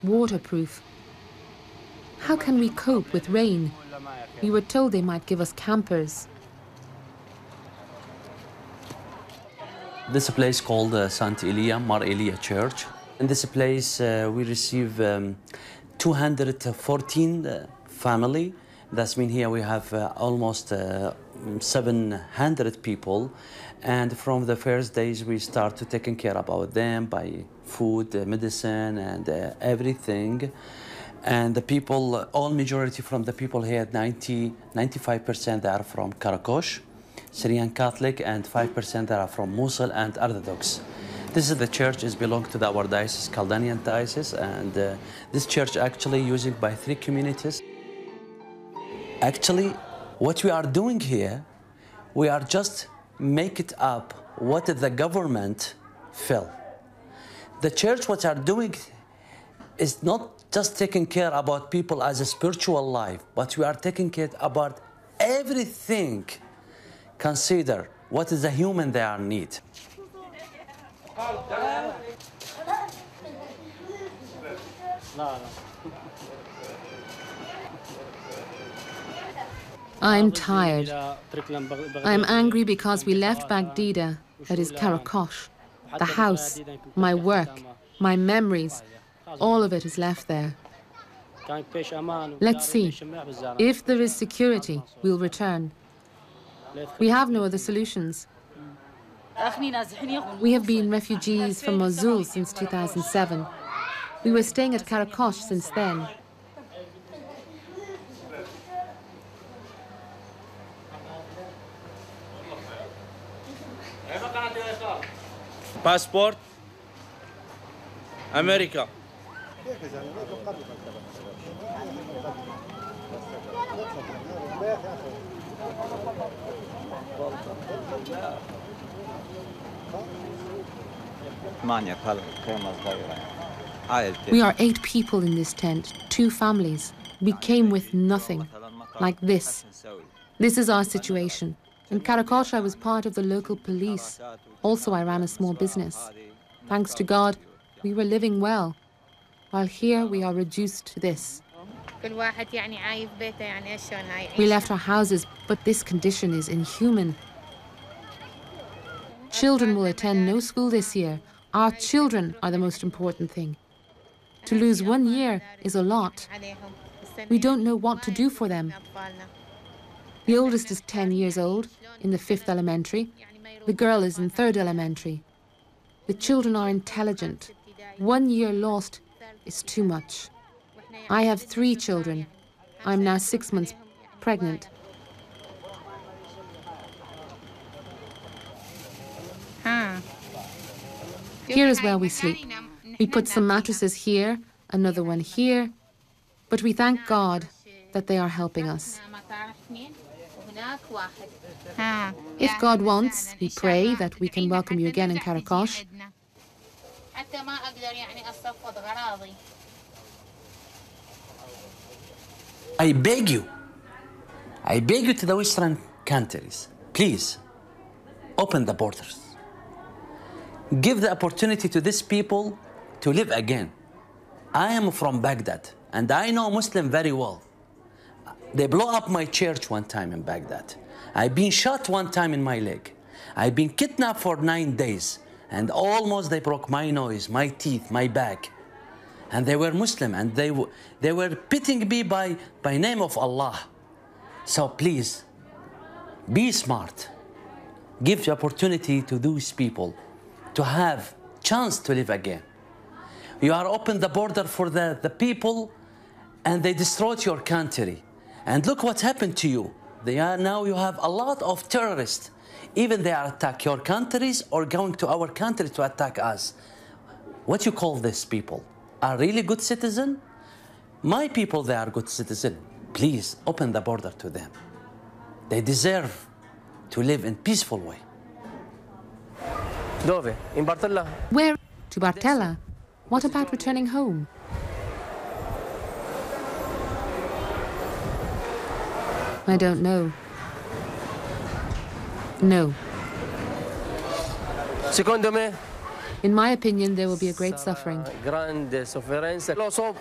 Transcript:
waterproof. How can we cope with rain? We were told they might give us campers. This place called Sant Elia, Mar Elia Church. In this place, we receive 214 family. That means here we have almost 700 people. And from the first days, we start to taking care about them by food, medicine, and everything. And the people, all majority from the people here, 95% they are from Karakosh, Syrian Catholic, and 5% are from Mosul and Orthodox. This is the church is belong to our diocese, Caldanian diocese, and this church actually used by 3 communities. Actually, what we are doing here, we are just make it up what the government fell. The church what are doing is not just taking care about people as a spiritual life, but we are taking care about everything. Consider what is the human they are need. I'm tired. I'm angry because we left Baghdida, that is Karakosh. The house, my work, my memories, all of it is left there. Let's see. If there is security, we'll return. We have no other solutions. We have been refugees from Mosul since 2007. We were staying at Karakosh since then. Passport, America. We are 8 people in this tent, 2 families. We came with nothing, like this. This is our situation. In Karakosh, I was part of the local police. Also, I ran a small business. Thanks to God, we were living well. While here, we are reduced to this. We left our houses, but this condition is inhuman. Children will attend no school this year. Our children are the most important thing. To lose 1 year is a lot. We don't know what to do for them. The oldest is 10 years old, in the 5th elementary. The girl is in 3rd elementary. The children are intelligent. 1 year lost is too much. I have 3 children. I'm now 6 months pregnant. Here is where we sleep. We put some mattresses here, another one here, but we thank God that they are helping us. If God wants, we pray that we can welcome you again in Karakosh. I beg you to the Western countries, please, open the borders. Give the opportunity to these people to live again. I am from Baghdad, and I know Muslim very well. They blow up my church one time in Baghdad. I've been shot one time in my leg. I've been kidnapped for 9 days, and almost they broke my nose, my teeth, my back. And they were Muslim, and they were pitting me by name of Allah. So please, be smart. Give the opportunity to those people to have chance to live again. You are open the border for the people, and they destroyed your country. And look what happened to you. Now you have a lot of terrorists. Even they attack your countries or going to our country to attack us. What you call these people? Are really good citizen? My people, they are good citizen. Please open the border to them. They deserve to live in peaceful way. Dove? In Bartella? Where? To Bartella? What about returning home? I don't know. No. Secondo me, In my opinion, there will be a great suffering. Grande sofferenza. Lo so